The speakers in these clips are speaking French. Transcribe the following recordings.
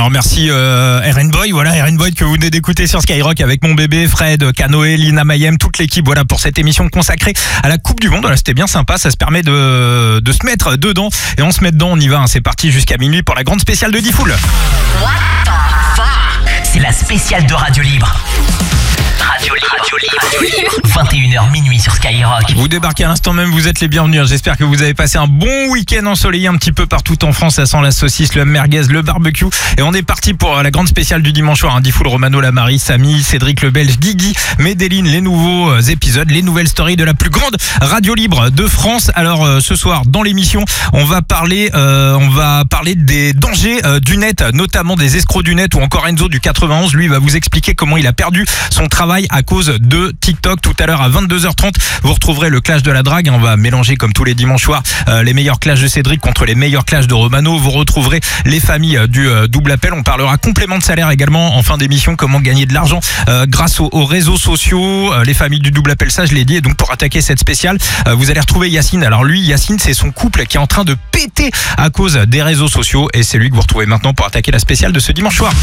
Alors merci RN Boy, voilà RN Boy que vous venez d'écouter sur Skyrock avec mon bébé, Fred, Canoë, Lina Mayem, toute l'équipe, voilà pour cette émission consacrée à la Coupe du Monde. Voilà, c'était bien sympa, ça se permet de se mettre dedans et on se met dedans, on y va, hein, c'est parti jusqu'à minuit pour la grande spéciale de Diffoul. What the fuck? C'est la spéciale de Radio Libre. Radio Libre. 21h minuit sur Skyrock. Vous débarquez à l'instant même, vous êtes les bienvenus. J'espère que vous avez passé un bon week-end ensoleillé un petit peu partout en France. Ça sent la saucisse, le merguez, le barbecue. Et on est parti pour la grande spéciale du dimanche soir. Diffoul, Romano, Lamari, Samy, Cédric le Belge, Guigui, Medellin, les nouveaux épisodes, les nouvelles stories de la plus grande radio libre de France. Alors ce soir dans l'émission, on va parler des dangers du net, notamment des escrocs du net, ou encore Enzo du 91. Lui va vous expliquer comment il a perdu son travail à cause de TikTok. Tout à l'heure à 22h30, vous retrouverez le clash de la drague. On va mélanger comme tous les dimanches soirs les meilleurs clashs de Cédric contre les meilleurs clashs de Romano. Vous retrouverez les familles du double appel. On parlera complément de salaire également en fin d'émission, comment gagner de l'argent grâce aux réseaux sociaux. Les familles du double appel, ça je l'ai dit. Et donc pour attaquer cette spéciale, vous allez retrouver Yacine. Alors lui, Yacine, c'est son couple qui est en train de péter à cause des réseaux sociaux et c'est lui que vous retrouvez maintenant pour attaquer la spéciale de ce dimanche soir.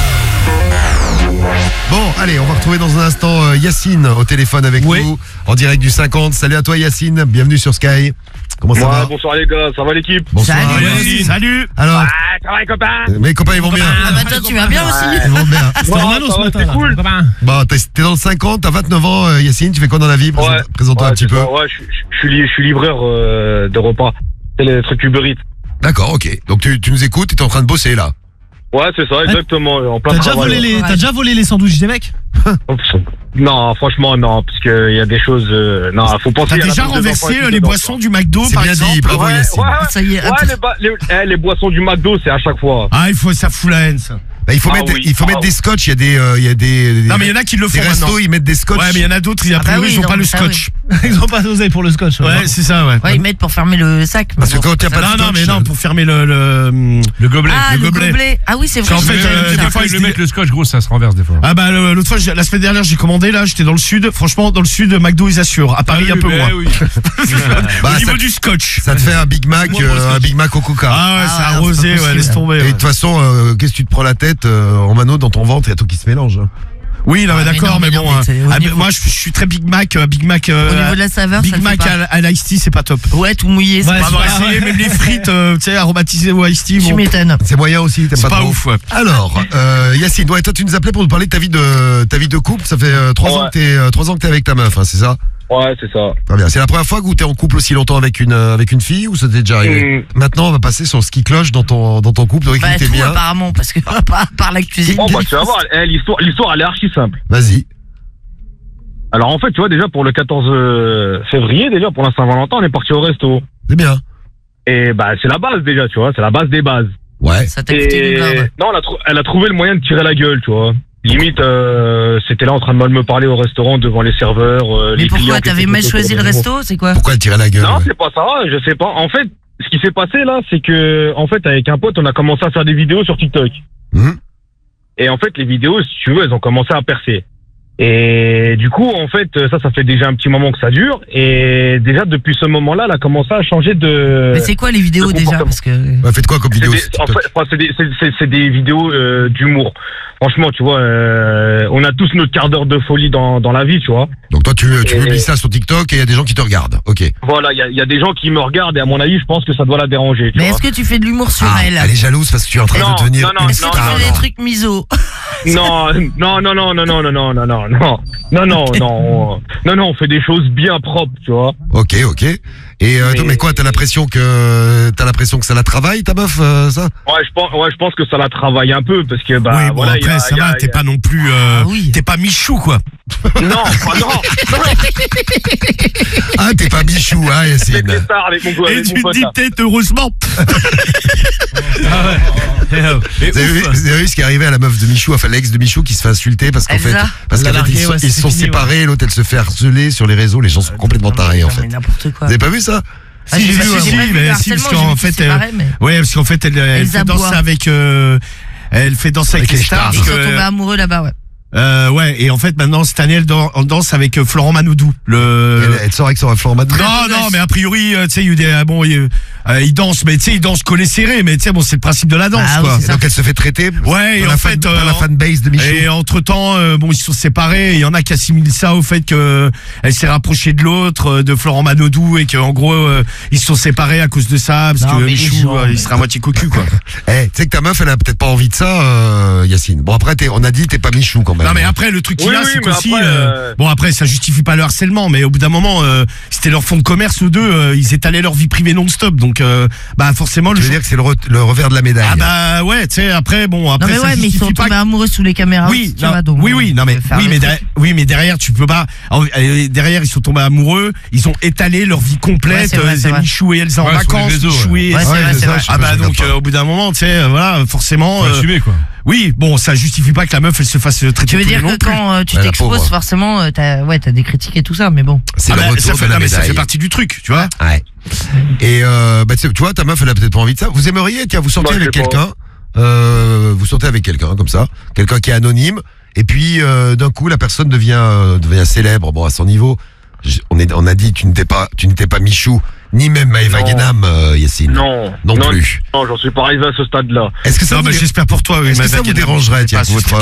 Bon, allez, on va retrouver dans un instant Yacine au téléphone avec nous, en direct du 50. Salut à toi Yacine, bienvenue sur Sky. Comment ça va? Bonsoir les gars, ça va l'équipe? Bonsoir. Salut. Alors, ça va les copains? mes copains ils vont bien. Ah bah toi tu vas bien aussi. Ils vont bien. C'est cool. Bon, t'es dans le 50, t'as 29 ans Yacine, tu fais quoi dans la vie? Présente-toi un petit peu. Ouais, je suis livreur de repas. C'est les trucs Uber Eats. D'accord, ok. Donc tu nous écoutes et t'es en train de bosser là. Ouais, c'est ça, exactement. En plein travail. T'as déjà volé les sandwichs des mecs? Non, franchement, non, parce qu'il y a des choses. Non, faut penser. T'as déjà renversé les boissons du McDo, par bien exemple? dit, bravo Yacine. Ça y est. Les boissons du McDo, c'est à chaque fois. Ah, ça fout la haine, ça. Bah, il faut mettre des scotch, il y a des Non, mais il y en a qui le font des maintenant. restos, ils mettent des scotch. Ouais, mais il y en a d'autres, a priori, ils ont pas le scotch. Ils ont pas osé pour le scotch. Ouais, c'est ça, ouais. Ouais, ils mettent pour fermer le sac. Parce que quand il n'y a pas de scotch. Non, mais non, pour fermer le gobelet. Ah, le gobelet. Ah oui, c'est vrai. En fait, des fois, ils le mettent le scotch, gros, ça se renverse des fois. Ah bah l'autre fois, la semaine dernière, j'ai commandé là, j'étais dans le sud. Franchement, dans le sud, McDo ils assurent. À Paris un peu moins. Oui. Au niveau du scotch. Ça te fait un Big Mac au Coca. Ah ouais, c'est arrosé, ouais, laisse tomber. Et de toute façon, qu'est-ce que tu te prends la tête en mano dans ton ventre, il y a tout qui se mélange. Oui, non, mais d'accord, mais bon. Moi, je suis très Big Mac. Au niveau de la saveur, Big Mac à l'ice tea, c'est pas top. Ouais, tout mouillé. On va essayer même les frites, tu sais, aromatisées au ice tea. Tu m'étonnes. C'est moyen aussi, t'aimes C'est pas pas trop. ouf, ouais. Alors, Yacine, toi tu nous appelais pour nous parler de ta vie de couple. Ça fait 3 ans que t'es avec ta meuf, hein, c'est ça? Ouais, c'est ça. Très bien. C'est la première fois que t'es en couple aussi longtemps avec une fille ou ça t'est déjà arrivé? Maintenant, on va passer sur ce qui cloche dans ton couple. Bah, t'es tout bien. apparemment, parce que par la cuisine. Bon, bah, tu vas voir, l'histoire, elle est archi simple. Vas-y. Alors, en fait, tu vois, déjà, pour le 14 février, déjà, pour la Saint-Valentin, on est parti au resto. C'est bien. Et bah, c'est la base, déjà, tu vois, c'est la base des bases. Ouais. Ça t'a coûté une blinde. Non, elle a trouvé le moyen de tirer la gueule, tu vois. Limite, c'était là en train de mal me parler au restaurant devant les serveurs. Mais pourquoi? T'avais mal choisi le resto? C'est quoi? Pourquoi elle tirait la gueule? Non, c'est pas ça, je sais pas. En fait, ce qui s'est passé là, c'est que, en fait, avec un pote, on a commencé à faire des vidéos sur TikTok. Et en fait, les vidéos, si tu veux, elles ont commencé à percer. Et du coup, en fait, ça fait déjà un petit moment que ça dure. Et déjà, depuis ce moment-là, elle a commencé à changer de... Mais c'est quoi les vidéos déjà? Parce que... Faites quoi comme vidéo? C'est des vidéos d'humour. Franchement, tu vois, on a tous notre quart d'heure de folie dans la vie, tu vois. Donc toi, tu publies ça sur TikTok et il y a des gens qui te regardent. Ok. Voilà, il y a des gens qui me regardent et à mon avis, je pense que ça doit la déranger. Mais est-ce que tu fais de l'humour sur elle? Elle est jalouse parce que tu es en train de devenir une Est-ce que tu fais des trucs miso? Non, on fait des choses bien propres, tu vois. Ok. Et mais quoi, t'as l'impression que ça la travaille ta meuf, ça? Ouais, je pense que ça la travaille un peu parce que bah oui, bon, voilà, après ça va, t'es pas non plus t'es pas Michou quoi. Non. Ah, t'es pas Michou, hein, Yacine. Avec mon Et tu pote, te dis là. peut-être heureusement. Vous avez vu ce qui est arrivé à la meuf de Michou, enfin l'ex de Michou qui se fait insulter parce qu'en fait ils se sont séparés, l'autre elle se fait harceler sur les réseaux, les gens sont complètement tarés en fait. N'importe quoi. Vous avez pas vu ça? Ah, j'ai vu, parce qu'en fait elle fait danser avec elle fait danser avec les stars. Ils sont tombés amoureux là-bas, ouais. Ouais, et en fait maintenant cette année elle danse avec Florent Manodou. Elle sort avec Florent Manodou. Non, mais a priori, tu sais, il danse, mais tu sais, il danse collet serré, mais tu sais, bon, c'est le principe de la danse, quoi. Et donc elle se fait traiter. Ouais, et en fait, par la fanbase de Michou. Et entre temps, bon, ils se sont séparés. Il y en a qui assimilent ça au fait que elle s'est rapprochée de l'autre, de Florent Manodou, et qu'en gros, ils se sont séparés à cause de ça, parce que Michou, il serait à moitié cocu, quoi. Tu sais que ta meuf, elle a peut-être pas envie de ça, Yacine. Bon, après, on a dit, t'es pas Michou quand même. Non, mais après, le truc qu'il y a, c'est qu'aussi, bon, après, ça justifie pas le harcèlement, mais au bout d'un moment, c'était leur fonds de commerce, eux deux, ils étalaient leur vie privée non-stop, donc, bah, forcément, tu veux dire que c'est le revers de la médaille. Ah, bah, ouais, tu sais, après, bon, après, non, mais ouais, mais ils sont tombés amoureux sous les caméras. Oui, tu vois, donc, mais derrière, tu peux pas, derrière, ils sont tombés amoureux, ils ont étalé leur vie complète, c'est Michou et Elsa en vacances, Michou et ah, bah, donc, au bout d'un moment, tu sais, voilà, forcément, quoi. Oui, bon, ça justifie pas que la meuf elle se fasse traiter. Tu veux dire que quand tu t'exposes, forcément, t'as des critiques et tout ça, mais bon. C'est le retour de la médaille. Ça fait partie du truc, tu vois. Ouais. Et tu vois, ta meuf elle a peut-être pas envie de ça. Vous aimeriez, tiens, vous sortez avec quelqu'un, vous sortez avec quelqu'un comme ça, quelqu'un qui est anonyme, et puis d'un coup la personne devient célèbre, bon à son niveau. On a dit tu n'étais pas Michou. Ni même Maëva Guénam, Yacine. Non plus. Non, j'en suis pas arrivé à ce stade-là. Est-ce que ça j'espère pour toi, oui. Est-ce que ça vous dérangerait, tiens, votre...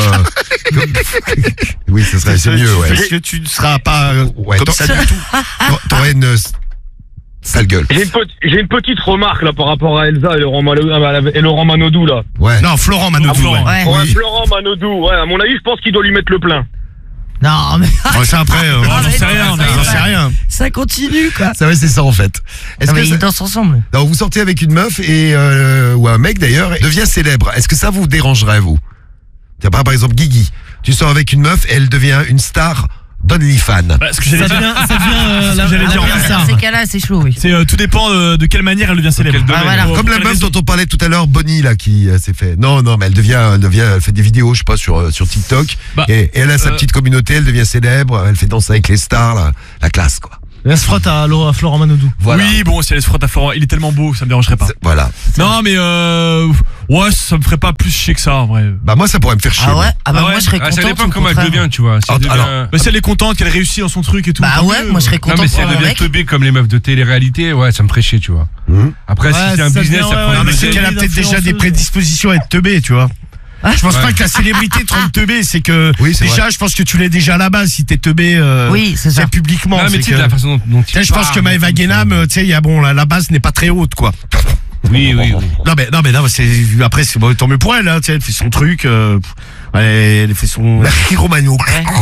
Oui, c'est mieux, ouais. Est-ce que tu ne seras pas comme ça du tout? T'aurais une sale gueule. J'ai une petite remarque, là, par rapport à Elsa et Laurent Manodou, là. Ouais. Non, Florent Manodou, ouais, Florent Manodou, ouais. À mon avis, je pense qu'il doit lui mettre le plein. Non, mais. Ça après, j'en sais rien. Ça continue, quoi. Ça va, c'est ça, en fait. Est-ce que ils dansent ensemble? Non, vous sortez avec une meuf et, ou un mec d'ailleurs, devient célèbre. Est-ce que ça vous dérangerait, vous? Tiens, par exemple, Guigui. Tu sors avec une meuf et elle devient une star d'OnlyFans. Ce que j'allais dire, j'allais dire dans ces cas-là, c'est chaud, oui. Tout dépend de quelle manière elle devient célèbre. Voilà. Comme la meuf dont on parlait tout à l'heure, Bonnie, là, qui s'est fait. Non, mais elle fait des vidéos, je sais pas, sur TikTok. Et elle a sa petite communauté, elle devient célèbre, elle fait danser avec les stars, la classe, quoi. Elle se frotte à Florent Manodou. Voilà. Oui, bon, si elle se frotte à Florent, il est tellement beau, ça me dérangerait pas. Voilà. Non, mais ouais, ça me ferait pas plus chier que ça, en vrai. Bah moi, ça pourrait me faire chier. Ah ouais. Ah bah moi, je serais contente. Ça dépend comment elle devient, tu vois. Si elle est contente, qu'elle réussit dans son truc et tout. Bah ouais, moi je serais contente. Non, mais si elle devient teubée comme les meufs de télé-réalité, ouais, ça me ferait chier, tu vois. Après, si c'est un business, ça prend. Non, mais c'est qu'elle a peut-être déjà des prédispositions à être teubée, tu vois. Je pense pas que la célébrité te rende teubé, c'est que déjà je pense que tu l'es déjà à la base si t'es teubé oui, c'est ça. Publiquement. Non, mais tu sais la façon dont il je pense que Maëva Guénam, tu sais, la base n'est pas très haute, quoi. Oui. Non mais après c'est bon, tant mieux pour elle, hein, tu sais, elle fait son truc, elle fait son Romano.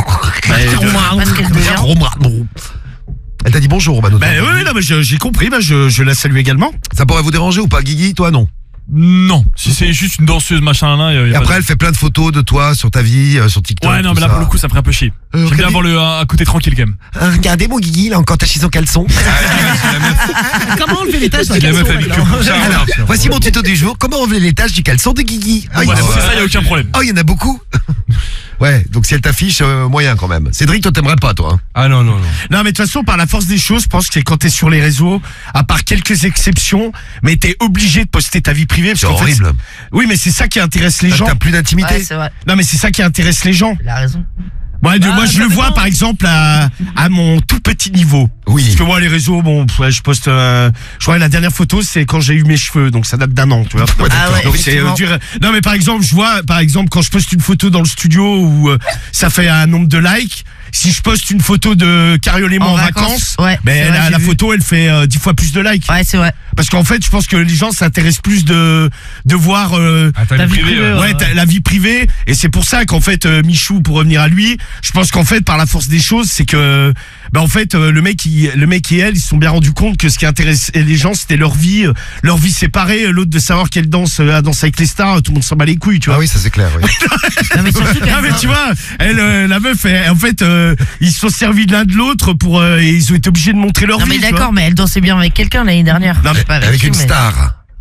Elle t'a dit bonjour, Romano. Oui, non mais j'ai compris, je la salue également. Ça pourrait vous déranger ou pas, Guigui? Toi, non? Non, si c'est juste une danseuse machin là. Et après elle fait plein de photos de toi sur ta vie, sur TikTok. Ouais, non mais là pour le coup ça ferait un peu chier. J'aime bien avoir un côté tranquille quand même. Regardez mon Guigui, il a encore taché son caleçon. Comment enlever les taches du caleçon? Alors, voici mon tuto du jour. Comment enlever les taches du caleçon de Guigui? C'est ça, y a aucun problème. Oh, il y en a beaucoup. Ouais, donc si elle t'affiche, moyen quand même. Cédric, toi t'aimerais pas, toi, hein? Ah non. Non, mais de toute façon, par la force des choses, je pense que quand t'es sur les réseaux, à part quelques exceptions, mais t'es obligé de poster ta vie privée. C'est horrible. Oui, mais c'est ça qui intéresse les gens. T'as plus d'intimité. Ouais, c'est vrai. Non, mais c'est ça qui intéresse les gens. Il a raison. Ouais, moi je le vois par exemple à mon tout petit niveau. Oui. Parce que moi les réseaux, bon, je poste. Je crois que la dernière photo c'est quand j'ai eu mes cheveux, donc ça date d'1 an, tu vois. Donc c'est dur. Non mais par exemple, je vois quand je poste une photo dans le studio où ça fait un nombre de likes. Si je poste une photo de Cariolément en vacances, la photo elle fait 10 fois plus de likes. Ouais, c'est vrai. Parce qu'en fait, je pense que les gens s'intéressent plus de voir ta vie privée. La vie privée. Et c'est pour ça qu'en fait, Michou, pour revenir à lui, je pense qu'en fait, par la force des choses, c'est que, en fait, le mec et elle, ils se sont bien rendus compte que ce qui intéressait les gens, c'était leur vie séparée. L'autre de savoir qu'elle danse avec les stars, tout le monde s'en bat les couilles, tu vois. Ah oui, ça c'est clair. Oui. Non, mais surtout tu vois, la meuf, en fait, ils se sont servis l'un de l'autre et ils ont été obligés de montrer leur vie. Non mais d'accord, mais elle dansait bien avec quelqu'un l'année dernière. Non, mais avec une star.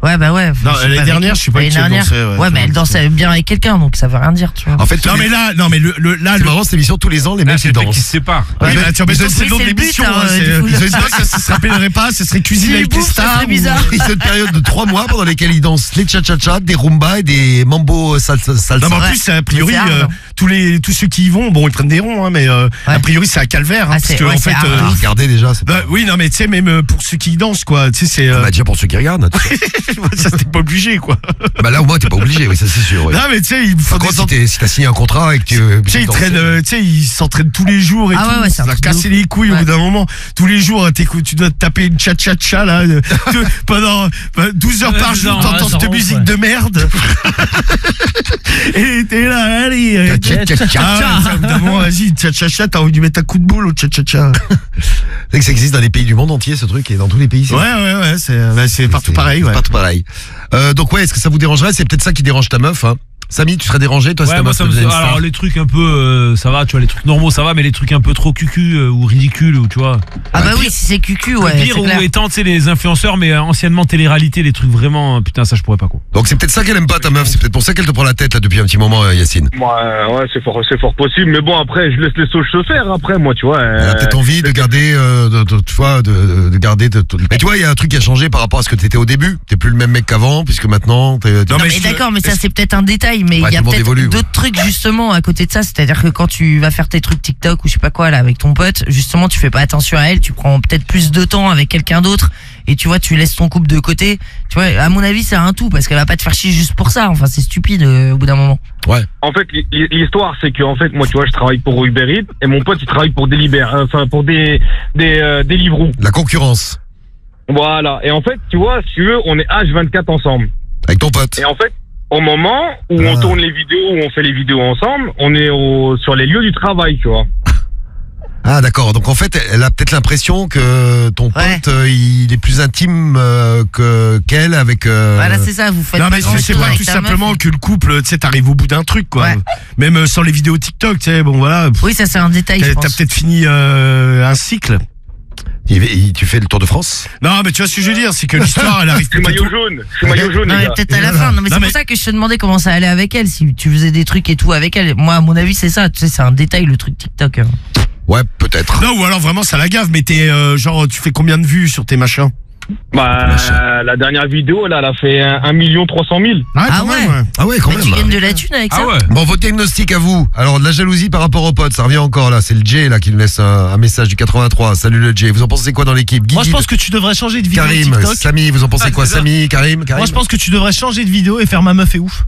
Ouais, bah ouais. Non, l'année dernière, je sais pas qui elle dansait. Ouais, mais elle dansait bien avec quelqu'un, donc ça veut rien dire, tu vois. En fait, non, mais là, c'est marrant, cette émission, tous les ans, les mecs, ils dansent. Qui se séparent. Ouais, mais tu vois, c'est le nom de l'émission. Ça se rappellerait pas, ça serait cuisine avec les stars. C'est une période de 3 mois pendant lesquels ils dansent les cha-cha-cha, des rumba et des mambo salsa. Non, mais en plus, a priori, tous ceux qui y vont, bon, ils prennent des ronds, mais a priori, c'est à calvaire, parce que, en fait. Regardez déjà. Oui, non, mais tu sais, même pour ceux qui y dansent, quoi, tu sais, c'est. Bah, déjà pour ceux qui regardent. Ça, t'es pas obligé, quoi. Bah là, au moins, t'es pas obligé, oui, ça c'est sûr. Ouais. Non, mais tu sais, il faut. Si t'as signé un contrat et que tu. Tu sais, ils s'entraînent tous les jours et tout. Ouais, ça va casser les couilles au bout d'un moment. Tous les jours, tu dois te taper une cha-cha-cha, là, pendant 12 heures par jour, t'entends cette musique de merde. Et t'es là, allez. Cha-cha-cha. Vas-y, cha-cha-cha, t'as envie de mettre un coup de boule au cha-cha-cha. C'est que ça existe dans les pays du monde entier, ce truc, et dans tous les pays. Ouais, c'est partout pareil. C'est partout pareil. Donc ouais, est-ce que ça vous dérangerait? C'est peut-être ça qui dérange ta meuf, hein. Samy, tu serais dérangé, toi, si ta meuf faisait une star? Alors les trucs un peu, ça va, tu vois, les trucs normaux, ça va, mais les trucs un peu trop cucu ou ridicules, ou tu vois. Ah bah oui, si c'est cucu, ouais. Le pire ou étant, tu sais, les influenceurs, mais anciennement télé-réalité, les trucs vraiment, putain, ça je pourrais pas, quoi. Donc c'est peut-être ça qu'elle aime pas, ta meuf, c'est peut-être pour ça qu'elle te prend la tête là depuis un petit moment, Yacine. Ouais, c'est fort possible, mais bon, après, je laisse les sauces se faire, après, moi, tu vois. Elle a peut-être envie de garder, de garder. Mais tu vois, il y a un truc qui a changé par rapport à ce que t'étais au début. T'es plus le même mec qu'avant, puisque maintenant. Non mais d'accord, mais ça c'est peut-être un détail, mais il y a peut-être d'autres trucs justement à côté de ça, c'est-à-dire que quand tu vas faire tes trucs TikTok ou je sais pas quoi là avec ton pote, justement tu fais pas attention à elle, tu prends peut-être plus de temps avec quelqu'un d'autre et tu vois tu laisses ton couple de côté. Tu vois, à mon avis c'est un tout parce qu'elle va pas te faire chier juste pour ça. Enfin c'est stupide au bout d'un moment. Ouais. En fait l'histoire c'est que en fait moi tu vois je travaille pour Uber Eats et mon pote il travaille pour pour des Deliveroo. La concurrence. Voilà. Et en fait tu vois si tu veux on est H24 ensemble. Avec ton pote. Et en fait au moment où on tourne les vidéos, où on fait les vidéos ensemble, on est sur les lieux du travail, tu vois. Ah d'accord, donc en fait elle a peut-être l'impression que ton pote il est plus intime qu'elle avec Voilà c'est ça, vous faites. Non mais c'est pas tout simplement que le couple, tu sais, t'arrives au bout d'un truc quoi. Ouais. Même sans les vidéos TikTok, tu sais, bon voilà. Oui ça c'est un détail. T'as peut-être fini un cycle. Tu fais le Tour de France? Non mais tu vois ce que je veux dire, c'est que l'histoire elle arrive. Je suis maillot jaune. Non mais peut-être à la fin. Non mais c'est pour ça que je te demandais comment ça allait avec elle, si tu faisais des trucs et tout avec elle. Moi à mon avis c'est ça, tu sais c'est un détail le truc TikTok. Ouais peut-être. Non ou alors vraiment ça la gave, mais t'es genre tu fais combien de vues sur tes machins? Bah la dernière vidéo là elle a fait 1 300 000. Ah ouais. Ah ouais quand même. Tu gagnes de la thune avec ça. Ouais. Bon votre diagnostic à vous. Alors de la jalousie par rapport aux potes, ça revient encore là. C'est le Jay là qui nous laisse un message du 83. Salut le Jay. Vous en pensez quoi dans l'équipe? Moi je pense que tu devrais changer de vidéo Karim, TikTok. Samy, vous en pensez quoi? Samy, Karim. Moi je pense que tu devrais changer de vidéo et faire ma meuf est ouf.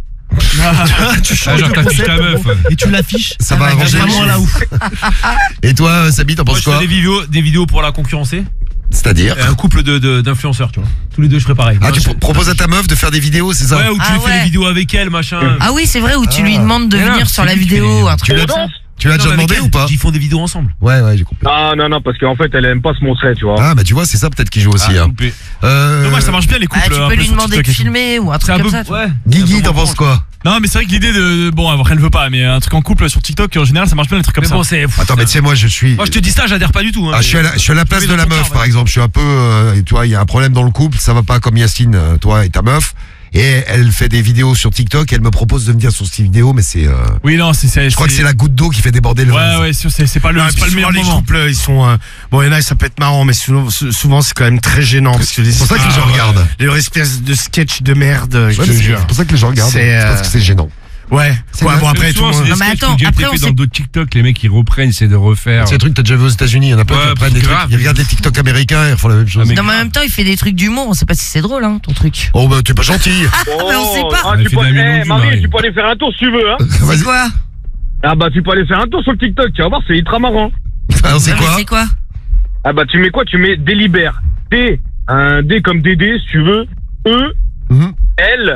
Tu changes ta meuf et tu l'affiches. Ça va arranger vraiment là ouf. Et toi Samy, t'en penses quoi? Je fais des vidéos pour la concurrencer. C'est-à-dire un couple d'influenceurs, tu vois. Tous les deux, je ferais pareil. Ah, tu proposes à ta meuf de faire des vidéos, c'est ça? Ouais, où tu fais des vidéos avec elle, machin. Ah oui, c'est vrai, où tu lui demandes de venir sur la vidéo, un truc comme ça. Tu l'as déjà demandé ou pas? Ils font des vidéos ensemble. Ouais, j'ai compris. Non, parce qu'en fait, elle aime pas se montrer, tu vois. Ah, bah tu vois, c'est ça peut-être qui joue aussi. Dommage, ça marche bien les couples. Tu peux lui demander de filmer ou un truc comme ça. Ouais. Guigui, t'en penses quoi? Non mais c'est vrai que l'idée de bon après elle veut pas mais un truc en couple sur TikTok en général ça marche bien les trucs comme ça. Bon, attends mais tu sais moi je te dis ça j'adhère pas du tout. Je suis à la place de la meuf par exemple, je suis un peu tu vois il y a un problème dans le couple, ça va pas comme Yacine toi et ta meuf. Et elle fait des vidéos sur TikTok et elle me propose de venir sur ces vidéos mais c'est oui non c'est je crois que c'est la goutte d'eau qui fait déborder le vase. Ouais c'est pas le meilleur les moment. Couples ils sont bon il y en a ça peut être marrant mais souvent c'est quand même très gênant parce que c'est pour ça que les gens regardent. Leur espèce de sketch de merde. C'est pour ça que les gens regardent parce que c'est gênant. Ouais, bon après tout le monde. Non mais attends, après on dans d'autres TikTok, les mecs ils reprennent, c'est de refaire. C'est des trucs que t'as déjà vu aux États-Unis, il y en a plein qui reprennent des trucs. Ils regardent des TikTok américains, ils refont la même chose. Non mais en même temps, il fait des trucs d'humour, on sait pas si c'est drôle hein, ton truc. Oh bah t'es pas gentil. Mais on sait pas. Marie, tu peux aller faire un tour si tu veux hein. C'est quoi? Ah bah tu peux aller faire un tour sur le TikTok, tu vas voir, c'est ultra marrant. Alors c'est quoi? Ah bah tu mets quoi? Tu mets Délibère. D, un D comme Dédé si tu veux. E, L,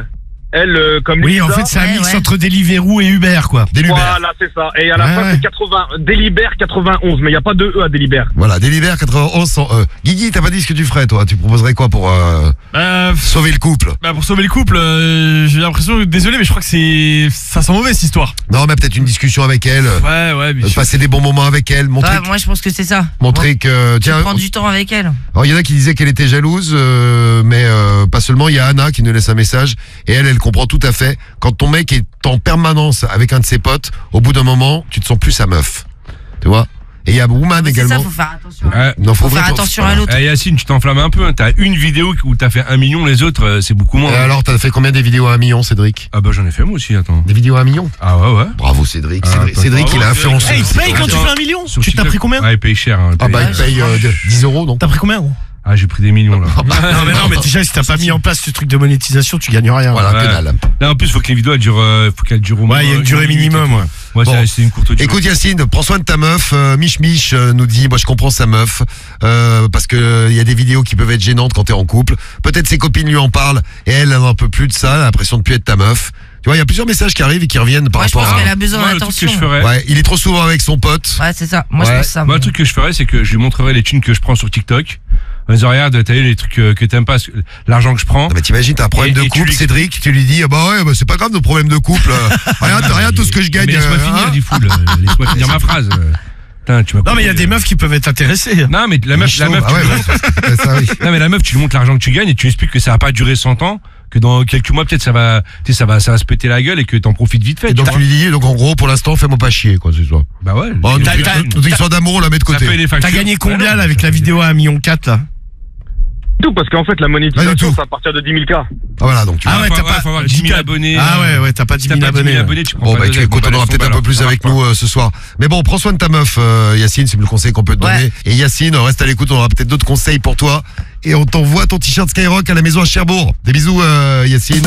Elle, comme oui, Lisa, en fait, c'est un mix entre Deliveroo et Uber, quoi. Voilà, c'est ça. Et à la fin, c'est 80, Délibère 91, mais il n'y a pas de E à Délibère. Voilà, Délibère 91 sans E. Guigui, t'as pas dit ce que tu ferais, toi? Tu proposerais quoi pour sauver le couple? Pour sauver le couple, j'ai l'impression, désolé, mais je crois que ça sent mauvais, cette histoire. Non, mais peut-être une discussion avec elle. Ouais, bien sûr. Passer des bons moments avec elle, montrer. Moi, je pense que c'est ça. Montrer que, tiens. Prendre du temps avec elle. Alors, il y en a qui disaient qu'elle était jalouse, mais pas seulement. Il y a Anna qui nous laisse un message, et elle comprend tout à fait. Quand ton mec est en permanence avec un de ses potes, au bout d'un moment, tu te sens plus sa meuf. Tu vois? Et il y a Woman également. C'est ça, faut faire attention. Non, faut faire attention à l'autre. Yacine, tu t'enflammes un peu. Hein. T'as une vidéo où t'as fait 1 million, les autres, c'est beaucoup moins. Alors, t'as fait combien des vidéos à 1 million, Cédric? Ah bah j'en ai fait moi aussi, attends. Des vidéos à 1 million? Ah ouais. Bravo Cédric. Cédric, il a influencé. Il paye quand tu fais 1 million? Tu t'as pris combien? Ah, il paye cher. Hein, il paye 10 €, donc. T'as pris combien, gros? Ah, j'ai pris des millions là. non, mais déjà, si t'as pas mis en place ce truc de monétisation, tu gagnes rien. Voilà, que dalle. Là, en plus, faut que les vidéos elles durent au moins. Ouais, il y a une durée minimum, ouais. Moi, c'est une courte durée. Écoute, Yacine, prends soin de ta meuf. Mich nous dit, moi, je comprends sa meuf, parce que il y a des vidéos qui peuvent être gênantes quand t'es en couple. Peut-être ses copines lui en parlent, et elle n'en peut plus de ça, elle a l'impression de plus être ta meuf. Tu vois, il y a plusieurs messages qui arrivent et qui reviennent par rapport à. Je pense qu'elle a besoin d'attention. Ouais, il est trop souvent avec son pote. Ouais, c'est ça. Moi, je pense ça. Moi, le truc que je ferais, c'est que je lui montrerai les thunes que je prends sur TikTok. Vas-y, regarde, t'as eu les trucs que t'aimes pas, l'argent que je prends. Non, mais t'imagines, t'as un problème de couple, Cédric, tu lui dis, c'est pas grave nos problèmes de couple. Regarde tout ce que je gagne. Mais laisse-moi finir, dis fou, laisse-moi finir ma phrase. Non, mais il y a des meufs qui peuvent être intéressées. Non, mais la meuf, non, mais la meuf, tu lui montres l'argent que tu gagnes et tu lui expliques que ça va pas durer 100 ans, que dans quelques mois, peut-être ça va se péter la gueule et que t'en profites vite fait. Et donc tu lui dis, donc en gros, pour l'instant, fais-moi pas chier, quoi, c'est ça. Bah ouais. Bon, notre histoire d'amour, on la met de côté. T'as gagné combien, là, avec la vidéo à 1,4 million, là? Tout, parce qu'en fait, la monétisation, c'est à partir de 10 000 K. Ah, voilà, donc tu vois. Faut avoir 10 000 abonnés. Ah ouais, t'as pas 10 000 abonnés. Bon, bah, écoute, on aura peut-être un peu plus avec nous ce soir. Mais bon, prends soin de ta meuf, Yacine, c'est le conseil qu'on peut te donner. Et Yacine, reste à l'écoute, on aura peut-être d'autres conseils pour toi. Et on t'envoie ton t-shirt Skyrock à la maison à Cherbourg. Des bisous, Yacine.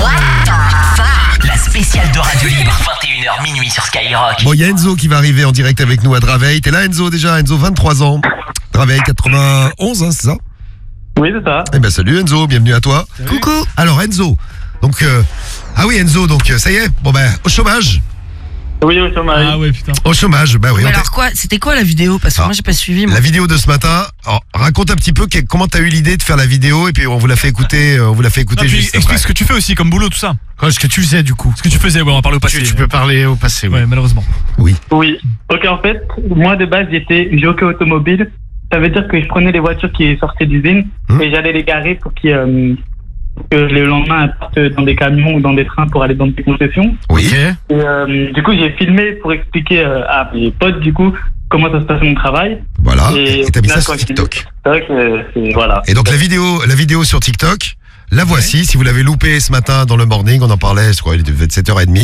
La spéciale de Radio Libre, 21h minuit sur Skyrock. Bon, il y a Enzo qui va arriver en direct avec nous à Draveil. T'es là, Enzo, déjà? Enzo, 23 ans. Draveil, 91, hein, c'est ça? Oui, c'est ça. Eh ben salut Enzo, bienvenue à toi. Salut. Coucou. Alors Enzo, donc ah oui Enzo, donc ça y est, bon ben au chômage. Oui, au chômage. Ah ouais, putain. Au chômage, bah oui. Mais alors quoi, c'était quoi la vidéo? Parce que moi j'ai pas suivi. La vidéo de ce matin. Alors, raconte un petit peu comment t'as eu l'idée de faire la vidéo et puis on vous l'a fait écouter, juste explique ce que tu fais aussi comme boulot, tout ça. Ce que tu faisais du coup. Ce que tu faisais, ouais, on va parler au passé. Tu peux parler au passé, ouais, malheureusement. Oui. Donc en fait, moi de base j'étais jockey automobile. Ça veut dire que je prenais les voitures qui sortaient d'usine et j'allais les garer pour que le lendemain elles partent dans des camions ou dans des trains pour aller dans des concessions. Oui. Et du coup j'ai filmé pour expliquer à mes potes du coup comment ça se passe mon travail. Voilà. Et t'as mis ça sur TikTok. C'est vrai que voilà. Et donc la vidéo sur TikTok, la voici. Si vous l'avez loupé ce matin dans le morning, on en parlait, je crois, il était 7h30.